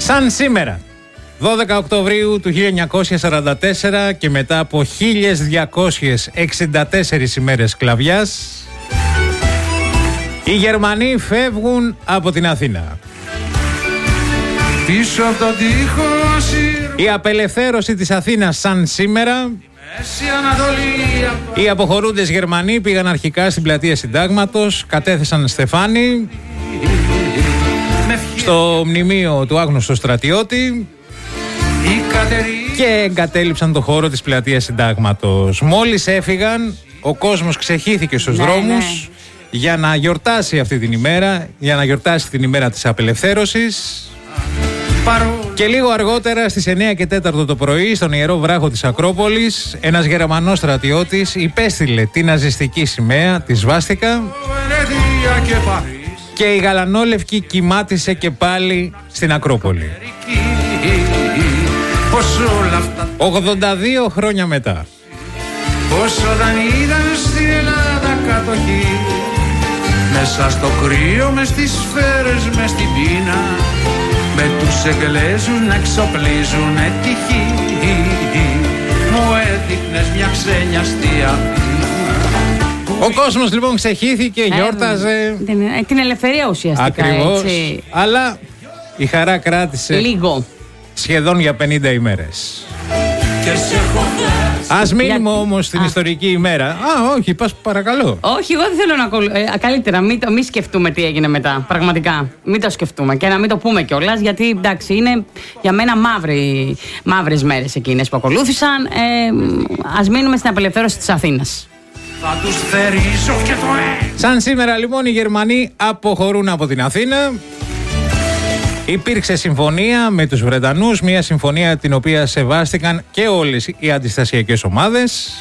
Σαν σήμερα, 12 Οκτωβρίου του 1944 και μετά από 1264 ημέρες σκλαβιάς, οι Γερμανοί φεύγουν από την Αθήνα. Πίσω από τον τοίχο η απελευθέρωση της Αθήνας σαν σήμερα. Οι αποχωρούντες Γερμανοί πήγαν αρχικά στην πλατεία Συντάγματος, κατέθεσαν στεφάνι στο μνημείο του άγνωστου στρατιώτη και εγκατέλειψαν το χώρο της πλατείας Συντάγματος. Μόλις έφυγαν, ο κόσμος ξεχύθηκε στους δρόμους για να γιορτάσει αυτή την ημέρα, για να γιορτάσει την ημέρα της απελευθέρωσης. Και λίγο αργότερα στις 9 και 4 το πρωί, στον Ιερό Βράχο της Ακρόπολης, ένας Γερμανός στρατιώτης υπέστειλε την ναζιστική σημαία, τη σβάστηκα, και η γαλανόλευκη κοιμάτισε και πάλι στην Ακρόπολη. 82 χρόνια μετά. Πώς όταν ήταν στην Ελλάδα κατοχή, μέσα στο κρύο, μες στις σφαίρες, μες στην πείνα, με τους Εγγλέζους να εξοπλίζουν τυχή, μου έδειχνες μια ξένιαστή Αθήνα. Ο κόσμος λοιπόν ξεχύθηκε, γιόρταζε την ελευθερία ουσιαστικά. Ακριβώς, έτσι. αλλά η χαρά κράτησε λίγο, σχεδόν για 50 ημέρες. Ας μείνουμε όμως στην ιστορική ημέρα. Όχι, πας παρακαλώ. Όχι, εγώ δεν θέλω να καλύτερα μην σκεφτούμε τι έγινε μετά. Πραγματικά. Μην το σκεφτούμε και να μην το πούμε κιόλας. Γιατί εντάξει, είναι για μένα μαύρες μέρες εκείνες που ακολούθησαν. Ας μείνουμε στην απελευθέρωση της Αθήνας. Σαν σήμερα λοιπόν οι Γερμανοί αποχωρούν από την Αθήνα. Υπήρξε συμφωνία με τους Βρετανούς, μια συμφωνία την οποία σεβάστηκαν και όλες οι αντιστασιακές ομάδες,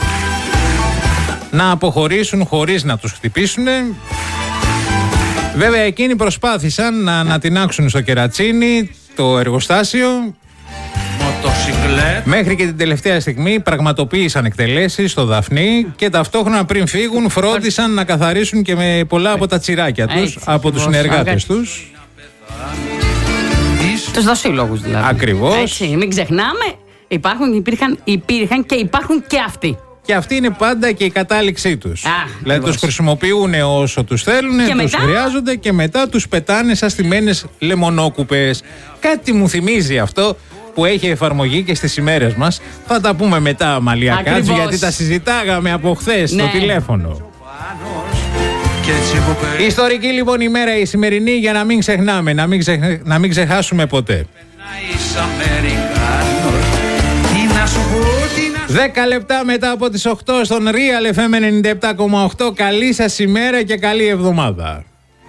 να αποχωρήσουν χωρίς να τους χτυπήσουν. Βέβαια εκείνοι προσπάθησαν να ανατινάξουν στο Κερατσίνι το εργοστάσιο. Μέχρι και την τελευταία στιγμή πραγματοποίησαν εκτελέσεις στο Δαφνί και ταυτόχρονα πριν φύγουν φρόντισαν να καθαρίσουν και με πολλά από τα τσιράκια τους από τους συνεργάτες τους. Τους δοσύλλογους δηλαδή. Ακριβώς. Έτσι, μην ξεχνάμε, υπήρχαν και υπάρχουν και αυτοί. Και αυτή είναι πάντα και η κατάληξή τους. Δηλαδή τους χρησιμοποιούν όσο τους θέλουν, τους χρειάζονται και μετά τους πετάνε σαν στημένες λεμονόκουπες. Κάτι μου θυμίζει αυτό που έχει εφαρμογή και στις ημέρες μας. Θα τα πούμε μετά αμαλιακά, γιατί τα συζητάγαμε από χθες στο τηλέφωνο. Ιστορική λοιπόν ημέρα η σημερινή, για να μην ξεχνάμε, να μην ξεχάσουμε ποτέ. 10 λεπτά μετά από τις 8 στον Real FM 97,8. Καλή σας ημέρα και καλή εβδομάδα.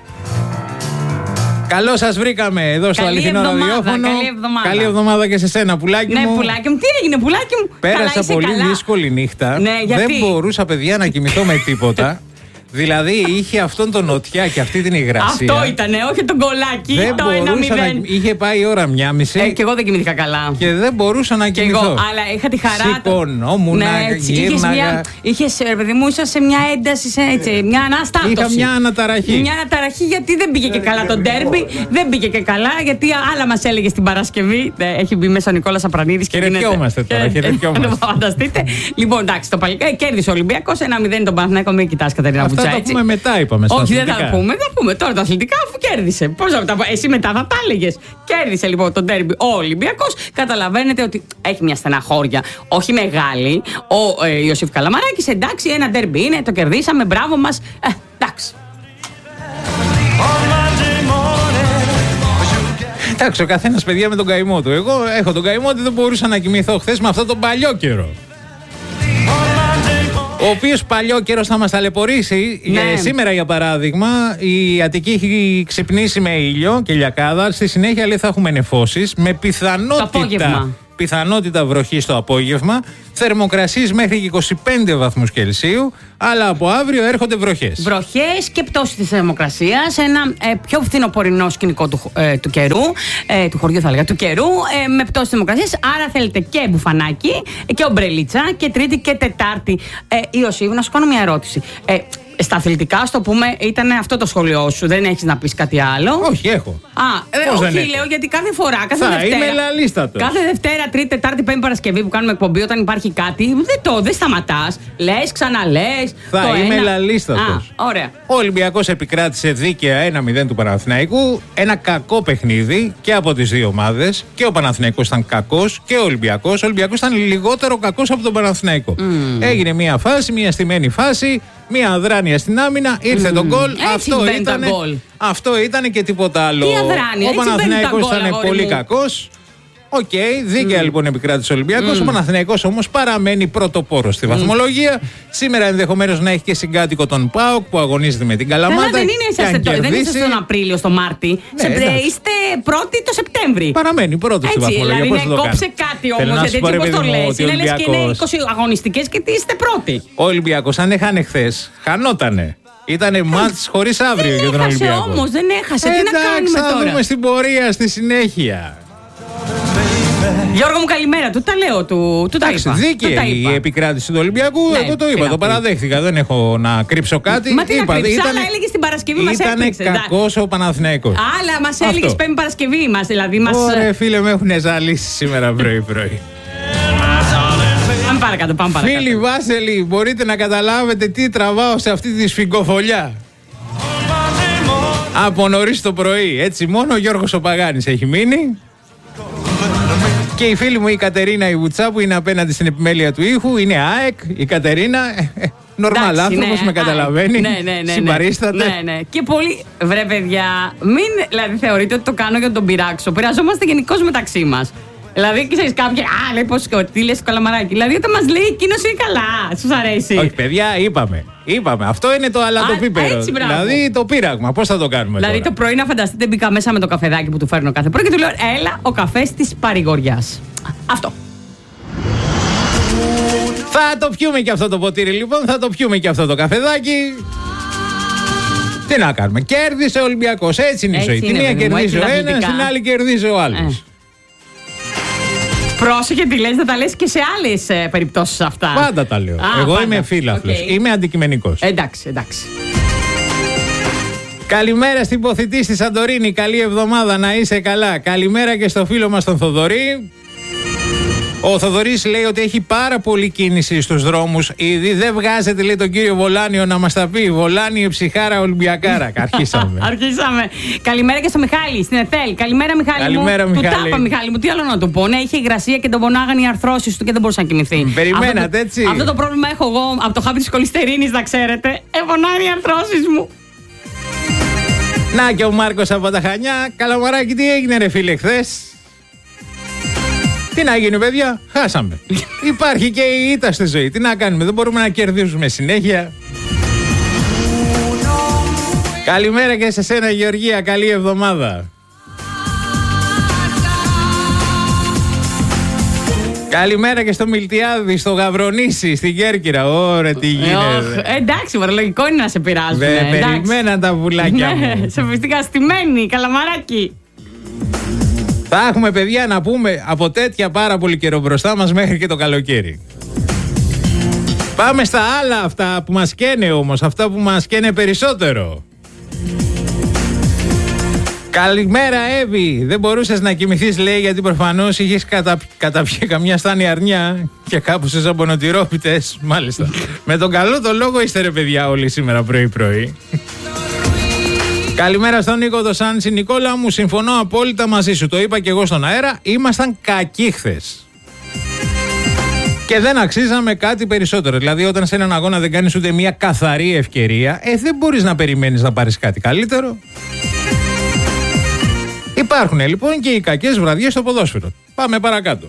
Καλώς σας βρήκαμε εδώ στο αληθινό ραδιόφωνο. Καλή εβδομάδα και σε σένα, πουλάκι μου. Ναι, πουλάκι μου, τι έγινε, πουλάκι μου. Πέρασα πολύ δύσκολη νύχτα. Δεν μπορούσα, παιδιά να κοιμηθώ με τίποτα. Δηλαδή είχε αυτόν τον νοτιά και αυτή την υγρασία. Αυτό ήτανε, όχι τον κολάκι. Δεν το μπορούσα να... Είχε πάει η ώρα 1:30. Και εγώ δεν κοιμήθηκα καλά. Και δεν μπορούσα να κοιμηθώ. Εγώ, αλλά είχα τη χαρά. Σηκωνόμουν, γύρναγα. Είχες, παιδί μου, ήσασαι σε μια ένταση, μια αναστάτωση. Είχα μια αναταραχή. Μια αναταραχή γιατί δεν πήγε και καλά το ντέρμπι. Δεν πήγε και καλά γιατί άλλα μας έλεγε στην Παρασκευή. Έχει μπει μέσα ο Νικόλας Απρανίδης και χαιρετιόμαστε τώρα. Φανταστείτε. Λοιπόν, εντάξει, το παλικάρι κέρδισε ο Ολυμπιακός 1-0 τον Παναθηναϊκό. Μην κοιτάς, Κατερίνα. Θα τα πούμε μετά, είπαμε. Όχι, δεν θα πούμε. Θα πούμε τώρα τα αθλητικά, αφού κέρδισε. Πώς θα τα πούμε, εσύ μετά θα τα έλεγες. Κέρδισε λοιπόν τον ντέρμπι ο Ολυμπιακός. Καταλαβαίνετε ότι έχει μια στεναχώρια, όχι μεγάλη. Ο Ιωσήφ Καλαμαράκης, εντάξει, ένα ντέρμπι είναι, το κερδίσαμε, μπράβο μας. Εντάξει. Εντάξει, ο καθένας, παιδιά, με τον καημό του. Εγώ έχω τον καημό ότι δεν μπορούσα να κοιμηθώ χθες με αυτό τον παλιό καιρό. Ο οποίος παλιό καιρός θα μας ταλαιπωρήσει. Σήμερα, για παράδειγμα, η Αττική έχει ξυπνήσει με ήλιο και λιακάδα. Στη συνέχεια, λέει, θα έχουμε νεφώσεις με πιθανότητα βροχή στο απόγευμα. Θερμοκρασίες μέχρι και 25 βαθμούς Κελσίου. Αλλά από αύριο έρχονται βροχές. Βροχές και πτώση της θερμοκρασίας. Ένα πιο φθινοπορεινό σκηνικό του καιρού. Του χωριού, θα έλεγα, του καιρού. Με πτώση της θερμοκρασίας. Άρα θέλετε και μπουφανάκι και ομπρελίτσα. Και Τρίτη και Τετάρτη. Ιωσήφ, να σου κάνω μια ερώτηση. Στα αθλητικά, α το πούμε, ήταν αυτό το σχολείο σου. Δεν έχεις να πεις κάτι άλλο? Όχι, έχω. Όχι, λέω, γιατί κάθε φορά, κάθε Δευτέρα. Είμαι λαλίστατος. Κάθε Δευτέρα, Τρίτη, Τετάρτη, Πέμπτη, Παρασκευή που κάνουμε εκπομπή, όταν υπάρχει κάτι, δεν σταματάς. Λες, ξαναλες. Είμαι λαλίστατος. Ωραία. Ο Ολυμπιακός επικράτησε δίκαια 1-0 του Παναθηναϊκού. Ένα κακό παιχνίδι και από τις δύο ομάδες. Και ο Παναθηναϊκός ήταν κακός και ο Ολυμπιακός. Ο Ολυμπιακός ήταν λιγότερο κακός από τον Παναθηναϊκό. Έγινε μια φάση, μια στημένη φάση. Μια αδράνεια στην άμυνα, ήρθε το γκολ. Αυτό ήταν και τίποτα άλλο. Ο Παναθηναϊκός ήταν πολύ κακός. Οκ, δίκαια λοιπόν επικράτησε ο Ολυμπιακός. Ο Παναθηναϊκός όμως παραμένει πρωτοπόρος στη βαθμολογία. Σήμερα ενδεχομένως να έχει και συγκάτοικο τον ΠΑΟΚ που αγωνίζεται με την Καλαμάτα. Δεν είσαστε τον Απρίλιο, στο Μάρτι. Είστε πρώτοι το Σεπτέμβρη. Παραμένει πρώτος στη βαθμολογία. Δηλαδή να κόψε κάτι όμως, γιατί έτσι πώς το λες. Είναι λες και είναι 20 αγωνιστικές και είστε πρώτοι. Ο Ολυμπιακός, αν έχανε χθες, χανότανε. Ήτανε μάτς χωρίς αύριο για τον Ολυμπιακό. Δεν έχασε όμως, δεν έχασε. Τι να κάνουμε τώρα? Θα δούμε στην πορεία στη συνέχεια. Γιώργο μου, καλημέρα. Του τα λέω, του τα είπα. Δίκαιη η επικράτηση του Ολυμπιακού. Εγώ το είπα, το παραδέχτηκα. Δεν έχω να κρύψω κάτι. Μα τι να κρύψεις, άλλα έλεγες την Παρασκευή, μας έπαιξε. Ήταν κακός ο Παναθηναϊκός. Άλλα μας έλεγες Πέμπτη Παρασκευή μας, δηλαδή. Ωραία, φίλε, με έχουν ζαλίσει σήμερα πρωί-πρωί. Πάμε παρακάτω. Φίλοι Βάσελοι, μπορείτε να καταλάβετε τι τραβάω σε αυτή τη σφιγγοφολιά. Από νωρίς το πρωί. Έτσι μόνο ο Γιώργος ο Παγάνης έχει μείνει. Και η φίλη μου η Κατερίνα η Βουτσά που είναι απέναντι στην επιμέλεια του ήχου. Είναι ΑΕΚ, η Κατερίνα. Νορμάλ άνθρωπος, με καταλαβαίνει. Συμπαρίσταται. Ναι. Και πολύ. Βρε, παιδιά, μην δηλαδή θεωρείτε ότι το κάνω για να τον πειράξω. Πειραζόμαστε γενικώς μεταξύ μας. Δηλαδή, ξέρεις κάποιοι. Λέει πώς. Τι λες, Καλαμαράκι. Δηλαδή, όταν μας λέει εκείνος είναι καλά. Σου αρέσει? Όχι, παιδιά, είπαμε. Αυτό είναι το αλατοπίπερο. Δηλαδή, το πείραγμα. Πώς θα το κάνουμε δηλαδή, τώρα? το πρωί να φανταστείτε, μπήκα μέσα με το καφεδάκι που του φέρνω κάθε πρωί και του λέω: έλα, ο καφές της παρηγοριάς. Αυτό. Θα το πιούμε και αυτό το ποτήρι, λοιπόν. Θα το πιούμε και αυτό το καφεδάκι. Τι να κάνουμε? Κέρδισε ο Ολυμπιακός. Έτσι είναι η ζωή. Τη μία κερδίζει ο ένας, την άλλη κερδίζει ο άλλος. Πρόσεχε τι λες, δεν τα λες και σε άλλες περιπτώσεις αυτά. Πάντα τα λέω. Εγώ είμαι φίλαθλος. Είμαι αντικειμενικός. Εντάξει. Καλημέρα στην ποθητή στη Σαντορίνη. Καλή εβδομάδα, να είσαι καλά. Καλημέρα και στο φίλο μας τον Θοδωρή. Ο Θοδωρής λέει ότι έχει πάρα πολλή κίνηση στους δρόμους. Ήδη δεν βγάζετε, λέει, τον κύριο Βολάνιο να μας τα πει. Βολάνιο, ψυχάρα, Ολυμπιακάρα. Αρχίσαμε. Καλημέρα και στο Μιχάλη, στην ΕΘΕΛ. Καλημέρα, Μιχάλη. Καλημέρα, μου. Μιχάλη. Του τάπα, Μιχάλη μου. Τι άλλο να του πω? Ναι, είχε υγρασία και τον πονάγανε οι αρθρώσεις του και δεν μπορούσε να κοιμηθεί. Περιμένατε, έτσι. Αυτό το πρόβλημα έχω εγώ από το χάπι της κολυστερίνης, να ξέρετε. Πονάνε οι αρθρώσεις μου. Να και ο Μάρκος από τα Χανιά. Καλαμαράκι, τι έγινε, ρε φίλε, χθες? Τι να γίνει, παιδιά, χάσαμε. Υπάρχει και η ήττα στη ζωή. Τι να κάνουμε, δεν μπορούμε να κερδίζουμε συνέχεια. Καλημέρα και σε σένα, Γεωργία, καλή εβδομάδα. Καλημέρα και στο Μιλτιάδη, στο Γαβρονήσι, στην Κέρκυρα. Ωραία, τι γίνεται. Εντάξει, λογικό είναι να σε πειράζουν. Περιμέναν τα βουλάκια μου. Σοφιστικαστημένοι, Καλαμαράκι. Θα έχουμε, παιδιά, να πούμε από τέτοια πάρα πολύ καιρό μπροστά μας μέχρι και το καλοκαίρι. Πάμε στα άλλα αυτά που μας καίνε όμως, αυτά που μας καίνε περισσότερο. Καλημέρα, Εύη. Δεν μπορούσες να κοιμηθείς, λέει, γιατί προφανώς είχες καταπιεί καμιά στάνη αρνιά και κάπου σε ζαμπονοτυρόπιτες. Μάλιστα. Με τον καλό το λόγο είστε, ρε παιδιά, όλοι σήμερα πρωί-πρωί. Καλημέρα στον Νίκο Δοσάνση. Νικόλα μου, συμφωνώ απόλυτα μαζί σου. Το είπα και εγώ στον αέρα. Ήμασταν κακοί χθες. Και δεν αξίζαμε κάτι περισσότερο. Δηλαδή, όταν σε έναν αγώνα δεν κάνεις ούτε μια καθαρή ευκαιρία, δεν μπορείς να περιμένεις να πάρεις κάτι καλύτερο. Υπάρχουν λοιπόν και οι κακές βραδιές στο ποδόσφαιρο. Πάμε παρακάτω.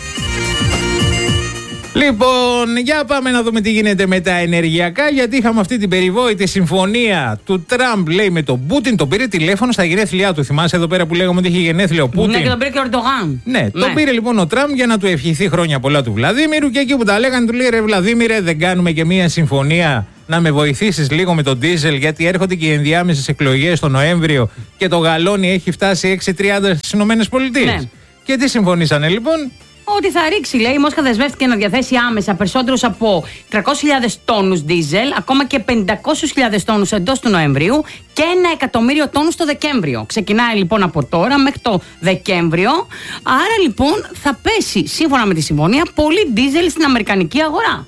Λοιπόν, για πάμε να δούμε τι γίνεται με τα ενεργειακά, γιατί είχαμε αυτή την περιβόητη συμφωνία του Τραμπ, λέει, με τον Πούτιν. Τον πήρε τηλέφωνο στα γενέθλιά του. Θυμάσαι εδώ πέρα που λέγαμε ότι είχε γενέθλια ο Πούτιν? Ναι, και τον πήρε και ο Ερντογάν. Ναι, τον πήρε λοιπόν ο Τραμπ για να του ευχηθεί χρόνια πολλά του Βλαδίμηρου, και εκεί που τα λέγανε του λέει: ρε Βλαδίμηρε, δεν κάνουμε και μία συμφωνία να με βοηθήσεις λίγο με τον ντίζελ, γιατί έρχονται και οι ενδιάμεσες εκλογές τον Νοέμβριο και το γαλόνι έχει φτάσει 6,30 στις ΗΠΑ. Ναι. Και τι συμφωνήσανε λοιπόν? ότι θα ρίξει, λέει, η Μόσχα δεσμεύτηκε να διαθέσει άμεσα περισσότερους από 300.000 τόνους δίζελ, ακόμα και 500.000 τόνους εντός του Νοεμβρίου και 1 εκατομμύριο τόνους το Δεκέμβριο. Ξεκινάει λοιπόν από τώρα μέχρι το Δεκέμβριο. Άρα λοιπόν θα πέσει, σύμφωνα με τη συμφωνία, πολύ δίζελ στην αμερικανική αγορά.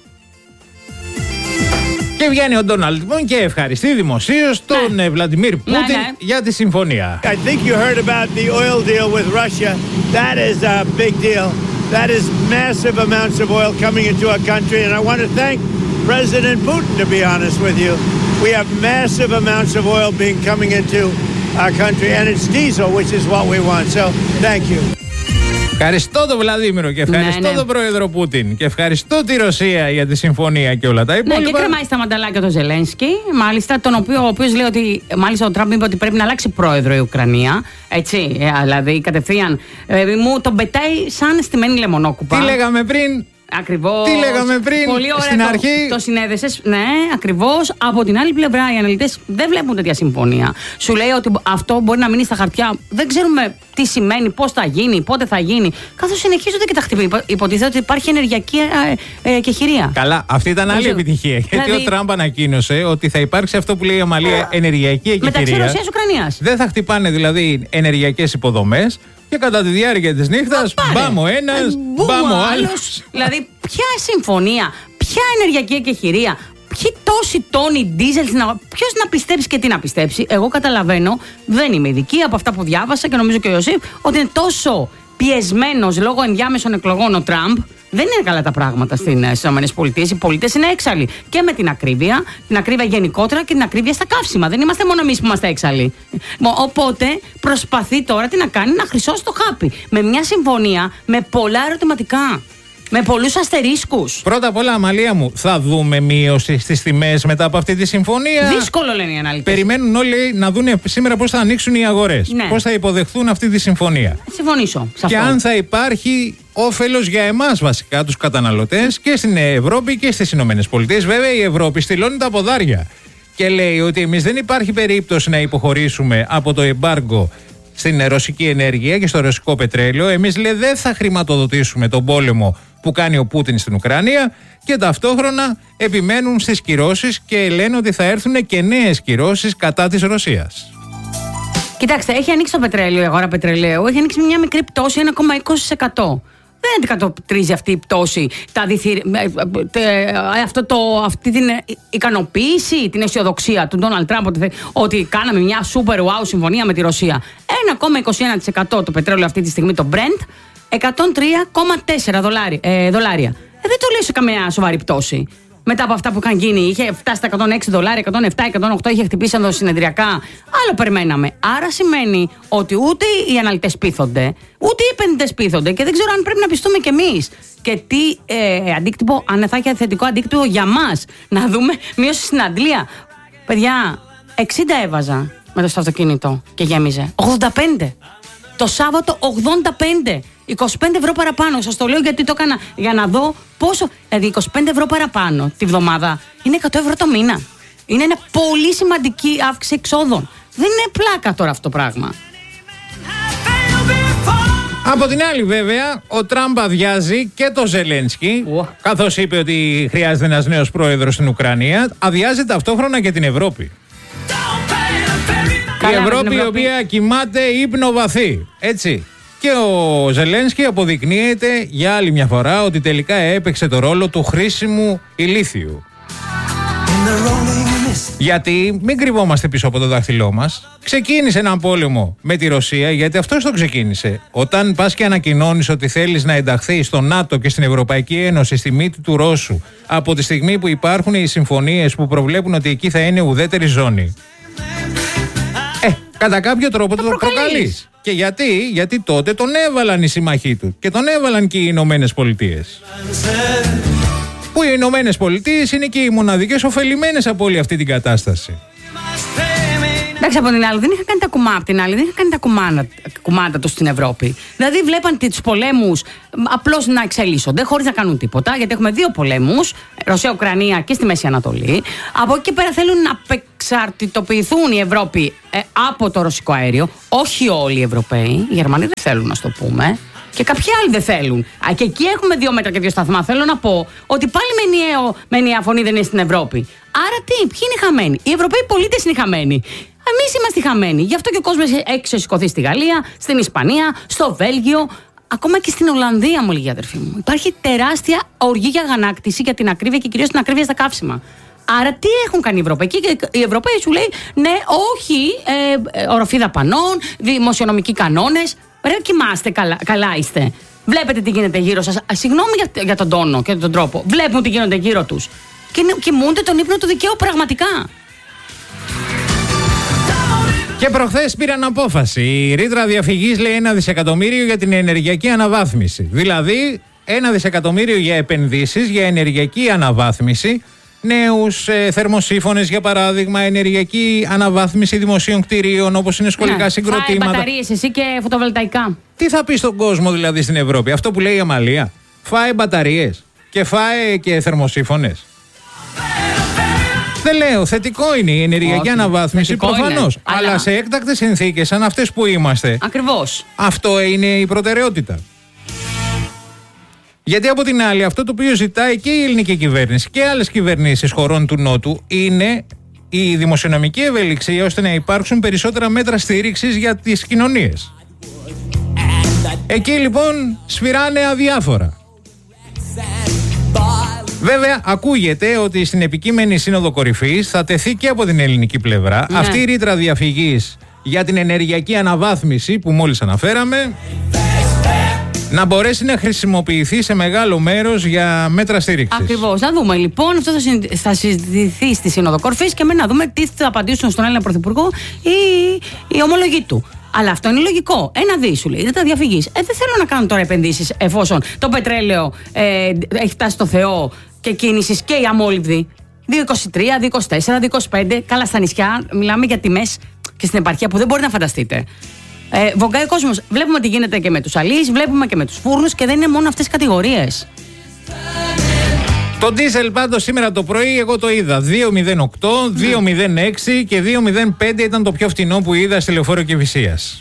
Και βγαίνει ο Ντόναλντ και ευχαριστεί δημοσίως τον Βλαντιμίρ Πούτιν για τη συμφωνία. I think you heard about the oil deal with Russia. That is a big deal. That is massive amounts of oil coming into our country, and I want to thank President Putin, to be honest with you. We have massive amounts of oil coming into our country, and it's diesel, which is what we want. So, thank you. Ευχαριστώ τον Βλαδίμηρο και ευχαριστώ τον πρόεδρο Πούτιν και ευχαριστώ τη Ρωσία για τη συμφωνία και όλα τα υπόλοιπα. Ναι, και κρεμάει στα μανταλάκια τον ο μάλιστα, ο οποίος λέει ότι, μάλιστα ο Τραμπ είπε ότι πρέπει να αλλάξει πρόεδρο η Ουκρανία. Έτσι, δηλαδή κατευθείαν μου τον πετάει σαν στημένη λεμονόκουπα. Τι λέγαμε πριν. Ακριβώς. Τι λέγαμε πριν, πολύ ωραία στην αρχή. Το συνέδεσες, ναι, ακριβώς. Από την άλλη πλευρά, οι αναλυτές δεν βλέπουν τέτοια συμφωνία. Σου λέει ότι αυτό μπορεί να μείνει στα χαρτιά. Δεν ξέρουμε τι σημαίνει, πώς θα γίνει, πότε θα γίνει. Καθώς συνεχίζονται και τα χτυπήματα. Υποτίθεται ότι υπάρχει ενεργειακή κεχηρία. Καλά, αυτή ήταν άλλη επιτυχία. Γιατί ο Τραμπ ανακοίνωσε ότι θα υπάρξει αυτό που λέει η Αμαλία, ενεργειακή εκεχηρία. Μεταξύ Ρωσίας και Ουκρανίας. Δεν θα χτυπάνε δηλαδή ενεργειακές υποδομές. Και κατά τη διάρκεια της νύχτας, μπάμ ο ένας, μπάμ ο άλλος. Δηλαδή, ποια συμφωνία, ποια ενεργειακή εκεχηρία, ποιοι τόσοι τόνοι ντίζελ, ποιος να πιστέψει και τι να πιστέψει. Εγώ καταλαβαίνω, δεν είμαι ειδική από αυτά που διάβασα και νομίζω και ο Ιωσήφ, ότι είναι τόσο πιεσμένος λόγω ενδιάμεσων εκλογών ο Τραμπ. Δεν είναι καλά τα πράγματα στις ΗΠΑ. Οι πολίτες είναι έξαλλοι. Και με την ακρίβεια γενικότερα και την ακρίβεια στα καύσιμα. Δεν είμαστε μόνο εμείς που είμαστε έξαλλοι. Οπότε προσπαθεί τώρα τι να κάνει, να χρυσώσει το χάπι. Με μια συμφωνία με πολλά ερωτηματικά. Με πολλούς αστερίσκους. Πρώτα απ' όλα, Αμαλία μου, θα δούμε μείωση στις τιμές μετά από αυτή τη συμφωνία. Δύσκολο λένε οι αναλυτές. Περιμένουν όλοι να δουν σήμερα πώς θα ανοίξουν οι αγορές. Ναι. Πώς θα υποδεχθούν αυτή τη συμφωνία. Συμφωνήσω. Και αν θα υπάρχει όφελος για εμάς βασικά, τους καταναλωτές, και στην Ευρώπη και στις Ηνωμένες Πολιτείες. Βέβαια, η Ευρώπη στυλώνει τα ποδάρια και λέει ότι εμείς δεν υπάρχει περίπτωση να υποχωρήσουμε από το εμπάργκο στην ρωσική ενέργεια και στο ρωσικό πετρέλαιο. Εμείς, λέει, δεν θα χρηματοδοτήσουμε τον πόλεμο που κάνει ο Πούτιν στην Ουκρανία, και ταυτόχρονα επιμένουν στις κυρώσεις και λένε ότι θα έρθουν και νέες κυρώσεις κατά της Ρωσίας. Κοιτάξτε, έχει ανοίξει το πετρέλαιο, η αγορά πετρελαίου, έχει ανοίξει μια μικρή πτώση 1,20%. Δεν αντικατοπτρίζει αυτή η πτώση αυτή την ικανοποίηση, την αισιοδοξία του Ντόναλντ Τραμπ ότι κάναμε μια super wow συμφωνία με τη Ρωσία. 1,21% το πετρέλαιο αυτή τη στιγμή, το Brent, 103,4 δολάρια. Δεν το λέει σε καμία σοβαρή πτώση. Μετά από αυτά που είχαν γίνει, είχε φτάσει στα $106, 107, 108, είχε χτυπήσει εδώ συνεδριακά. Άλλο περιμέναμε. Άρα σημαίνει ότι ούτε οι αναλυτές πείθονται, ούτε οι επενδυτές πείθονται, και δεν ξέρω αν πρέπει να πιστούμε κι εμείς. Και τι αντίκτυπο, αν θα έχει θετικό αντίκτυπο για μας. Να δούμε μείωση στην Αντλία. Παιδιά, 60 έβαζα με το αυτοκίνητο και γέμιζε. 85. Το Σάββατο 85. 25 ευρώ παραπάνω. Σας το λέω γιατί το έκανα για να δω πόσο. Δηλαδή 25 ευρώ παραπάνω τη βδομάδα είναι 100 ευρώ το μήνα. Είναι ένα πολύ σημαντική αύξηση εξόδων. Δεν είναι πλάκα τώρα αυτό το πράγμα. Από την άλλη, βέβαια, ο Τραμπ αδειάζει και το Ζελένσκι, καθώς είπε ότι χρειάζεται ένας νέος πρόεδρος στην Ουκρανία. Αδειάζει ταυτόχρονα και την Ευρώπη. Η Ευρώπη, η οποία κοιμάται ύπνο βαθύ. Έτσι. Και ο Ζελένσκι αποδεικνύεται για άλλη μια φορά ότι τελικά έπαιξε το ρόλο του χρήσιμου ηλίθιου. Γιατί μην κρυβόμαστε πίσω από το δάχτυλό μας. Ξεκίνησε έναν πόλεμο με τη Ρωσία, γιατί αυτός το ξεκίνησε. Όταν πας και ανακοινώνεις ότι θέλεις να ενταχθείς στο ΝΑΤΟ και στην Ευρωπαϊκή Ένωση στη μύτη του Ρώσου, από τη στιγμή που υπάρχουν οι συμφωνίες που προβλέπουν ότι εκεί θα είναι ουδέτερη ζώνη, κατά κάποιο τρόπο το προκαλείς. Και γιατί τότε τον έβαλαν οι συμμαχοί του και τον έβαλαν και οι Ηνωμένες Πολιτείες. Που οι Ηνωμένες Πολιτείες είναι και οι μοναδικές ωφελημένες από όλη αυτή την κατάσταση. Εντάξει, από την άλλη δεν είχαν κάνει τα κουμάντα τους στην Ευρώπη. Δηλαδή βλέπαν τους πολέμους απλώς να εξελίσσονται χωρίς να κάνουν τίποτα, γιατί έχουμε δύο πολέμους, Ρωσία-Ουκρανία και στη Μέση Ανατολή. Από εκεί και πέρα θέλουν να απεξαρτητοποιηθούν οι Ευρώπη από το ρωσικό αέριο. Όχι όλοι οι Ευρωπαίοι, οι Γερμανοί δεν θέλουν, να το πούμε. Και κάποιοι άλλοι δεν θέλουν. Και εκεί έχουμε 2 μέτρα και 2 σταθμά. Θέλω να πω ότι πάλι με ενιαία φωνή δεν είναι στην Ευρώπη. Άρα ποιοι είναι χαμένοι? Οι Ευρωπαίοι πολίτες είναι χαμένοι. Εμείς είμαστε χαμένοι. Γι' αυτό και ο κόσμος έξω σηκωθεί στη Γαλλία, στην Ισπανία, στο Βέλγιο, ακόμα και στην Ολλανδία, μου λέγει η αδερφή μου. Υπάρχει τεράστια οργή για αγανάκτηση, για την ακρίβεια και κυρίως την ακρίβεια στα καύσιμα. Άρα τι έχουν κάνει οι Ευρωπαίοι? Και οι Ευρωπαίοι σου λέει ναι, όχι, οροφή δαπανών, δημοσιονομικοί κανόνες. Ρε, κοιμάστε, καλά είστε. Βλέπετε τι γίνεται γύρω σας. Συγγνώμη για τον τόνο και τον τρόπο. Βλέπουν τι γίνονται γύρω τους. Και κοιμούνται τον ύπνο του δικαίου πραγματικά. Και προχθές πήραν απόφαση. Η ρήτρα διαφυγής λέει 1 δισεκατομμύριο για την ενεργειακή αναβάθμιση. Δηλαδή 1 δισεκατομμύριο για επενδύσεις, για ενεργειακή αναβάθμιση. Νέους θερμοσύφωνες, για παράδειγμα, ενεργειακή αναβάθμιση δημοσίων κτηρίων, όπως είναι σχολικά συγκροτήματα. Φάε μπαταρίες εσύ και φωτοβολταϊκά. Τι θα πει στον κόσμο δηλαδή στην Ευρώπη? Αυτό που λέει η Αμαλία. Φάε μπαταρίες και φάε και θερμοσύφωνες. Δεν λέω, θετικό είναι η ενεργειακή αναβάθμιση, προφανώς. Αλλά σε έκτακτες συνθήκες σαν αυτές που είμαστε. Ακριβώς. Αυτό είναι η προτεραιότητα. Γιατί από την άλλη, αυτό το οποίο ζητάει και η ελληνική κυβέρνηση και άλλες κυβερνήσεις χωρών του Νότου είναι η δημοσιονομική ευελιξία, ώστε να υπάρξουν περισσότερα μέτρα στήριξης για τις κοινωνίες. Εκεί λοιπόν σφυράνε αδιάφορα. Βέβαια, ακούγεται ότι στην επικείμενη Σύνοδο Κορυφής θα τεθεί και από την ελληνική πλευρά αυτή η ρήτρα διαφυγής για την ενεργειακή αναβάθμιση που μόλις αναφέραμε, να μπορέσει να χρησιμοποιηθεί σε μεγάλο μέρος για μέτρα στήριξης. Ακριβώς. Να δούμε λοιπόν, αυτό θα συζητηθεί στη Σύνοδο Κορυφής και να δούμε τι θα απαντήσουν στον Έλληνα Πρωθυπουργό οι ομολογοί του. Αλλά αυτό είναι λογικό. 1 δι σου λέει, δεν τα διαφυγείς. Δεν θέλω να κάνουν τώρα επενδύσεις εφόσον το πετρέλαιο έχει φτάσει στο Θεό και κίνησης και η αμόλυβδη. 2,23, 2,24, 2,25. Καλά, στα νησιά μιλάμε για τιμές και στην επαρχία που δεν μπορεί να φανταστείτε. Βογκάει ο κόσμος. Βλέπουμε τι γίνεται και με τους αλείς, βλέπουμε και με τους φούρνους και δεν είναι μόνο αυτές τις κατηγορίες. Το ντίζελ πάντως σήμερα το πρωί εγώ το είδα 2,08, 2,06 και 2,05 ήταν το πιο φτηνό που είδα στη Λεωφόρο Κηφισίας.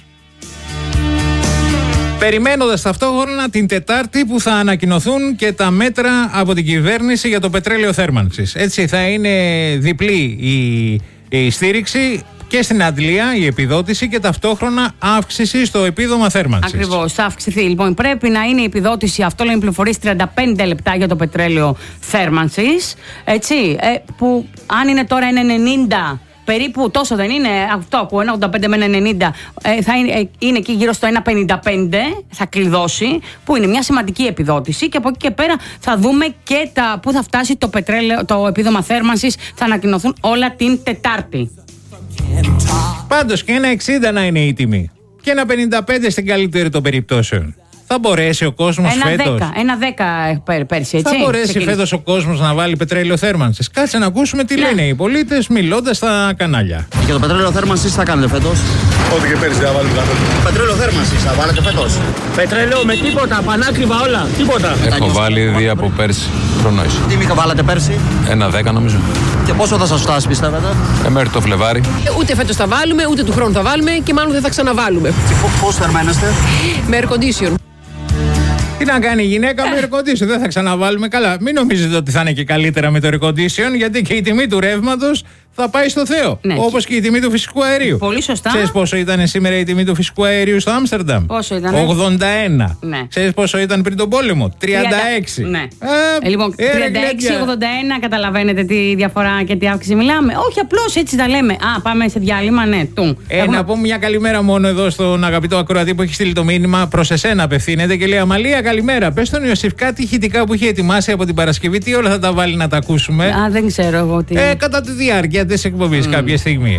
Περιμένοντας ταυτόχρονα την Τετάρτη που θα ανακοινωθούν και τα μέτρα από την κυβέρνηση για το πετρέλαιο θέρμανσης. Έτσι θα είναι διπλή η στήριξη και στην αντλία η επιδότηση και ταυτόχρονα αύξηση στο επίδομα θέρμανσης. Ακριβώς, θα αυξηθεί. Λοιπόν, πρέπει να είναι η επιδότηση, αυτό λένε πληροφορίες, 35 λεπτά για το πετρέλαιο θέρμανσης. Έτσι, που αν είναι τώρα 1,90 περίπου, τόσο δεν είναι, αυτό από 1,85 με 1,90 θα είναι εκεί γύρω στο 1,55, θα κλειδώσει, που είναι μια σημαντική επιδότηση και από εκεί και πέρα θα δούμε και πού θα φτάσει το επίδομα θέρμανσης, θα ανακοινωθούν όλα την Τετάρτη. Πάντως και 1,60 να είναι η τιμή και 1,55 στην καλύτερη των περιπτώσεων. Θα μπορέσει ο κόσμος φέτος. 1,10 πέρσι, έτσι. Θα μπορέσει φέτος ο κόσμος να βάλει πετρέλαιο θέρμανσης? Κάτσε να ακούσουμε τι λένε οι πολίτες μιλώντας στα κανάλια. Και το πετρέλαιο θέρμανσης θα κάνετε φέτος? Ό,τι και πέρσι θα βάλουμε καθόλου. Πετρέλαιο θέρμανσης θα βάλετε φέτος? Πετρέλαιο με τίποτα, πανάκριβα όλα, τίποτα. Έχω βάλει ήδη από πέρσι, χρόνο ίσο. Τι μήκα βάλατε πέρσι? 1,10 νομίζω. Και πόσο θα σας φτάσει πιστεύετε? Μέχρι το Φλεβάρι. Ούτε φέτος θα βάλουμε, ούτε του χρόνου θα βάλουμε και μάλλον δεν θα ξαναβάλουμε. Και πώς θερμαίνεστε? Με air condition. Τι να κάνει η γυναίκα με air condition, δεν θα ξαναβάλουμε. Καλά, μην νομίζετε ότι θα είναι και καλύτερα με το air condition, γιατί και η τιμή του ρεύματος θα πάει στο Θεό. Ναι. Όπως και η τιμή του φυσικού αερίου. Πολύ σωστά. Ξέρεις πόσο ήταν σήμερα η τιμή του φυσικού αερίου στο Άμστερνταμ? Πόσο ήταν? 81. Ναι. Ξέρεις πόσο ήταν πριν τον πόλεμο? 36. Ναι. Λοιπόν, 36-81, καταλαβαίνετε τι διαφορά και τι αύξηση μιλάμε? Όχι, απλώς έτσι τα λέμε. Πάμε σε διάλειμμα, ναι. Να πούμε μια καλημέρα μόνο εδώ στον αγαπητό ακροατή που έχει στείλει το μήνυμα. Προς εσένα απευθύνεται και λέει: Αμαλία, καλημέρα. Πες στον Ιωσήφ κάτι ηχητικά που έχει ετοιμάσει από την Παρασκευή. Τι όλα θα τα βάλει να τα ακούσουμε? Δεν ξέρω εγώ τι. Κατά τη διάρκεια της εκπομπής κάποια στιγμή.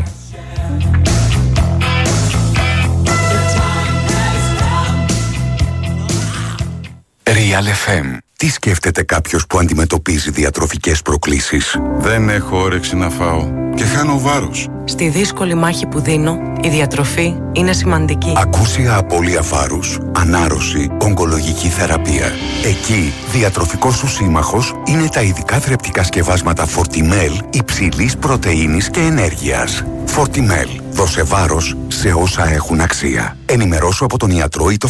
Real FM. Τι σκέφτεται κάποιος που αντιμετωπίζει διατροφικές προκλήσεις? Δεν έχω όρεξη να φάω και χάνω βάρος. Στη δύσκολη μάχη που δίνω, η διατροφή είναι σημαντική. Ακούσια απώλεια βάρους, ανάρρωση, ογκολογική θεραπεία. Εκεί, διατροφικός σου σύμμαχος είναι τα ειδικά θρεπτικά σκευάσματα Fortimel υψηλής πρωτεΐνης και ενέργειας. Fortimel. Δώσε βάρος σε όσα έχουν αξία. Ενημερώσου από τον ιατρό ή το